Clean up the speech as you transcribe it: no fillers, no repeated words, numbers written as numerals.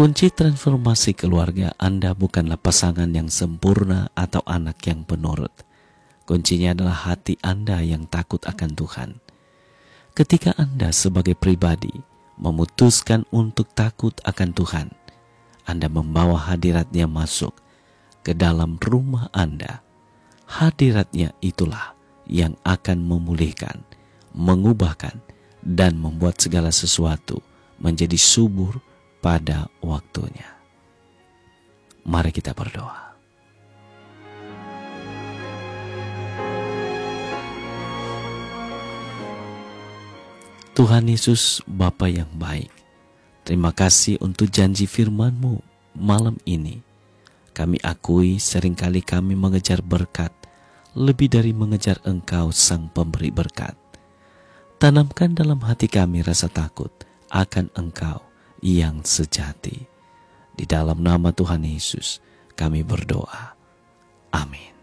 Kunci transformasi keluarga Anda bukanlah pasangan yang sempurna atau anak yang penurut. Kuncinya adalah hati Anda yang takut akan Tuhan. Ketika Anda sebagai pribadi memutuskan untuk takut akan Tuhan, Anda membawa hadirat-Nya masuk ke dalam rumah Anda. Hadirat-Nya itulah yang akan memulihkan, mengubahkan, dan membuat segala sesuatu menjadi subur pada waktunya. Mari kita berdoa. Tuhan Yesus, Bapa yang baik, terima kasih untuk janji firman-Mu malam ini. Kami akui seringkali kami mengejar berkat lebih dari mengejar Engkau Sang Pemberi berkat. Tanamkan dalam hati kami rasa takut akan Engkau yang sejati. Di dalam nama Tuhan Yesus kami berdoa. Amin.